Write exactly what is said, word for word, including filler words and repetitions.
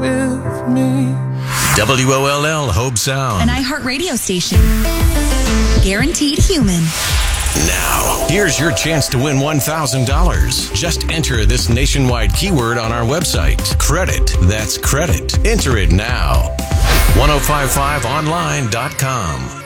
with me. W O L L Hope Sound. An iHeart radio station. Guaranteed human. Now, here's your chance to win one thousand dollars. Just enter this nationwide keyword on our website. Credit. That's credit. Enter it now. ten fifty-five online dot com.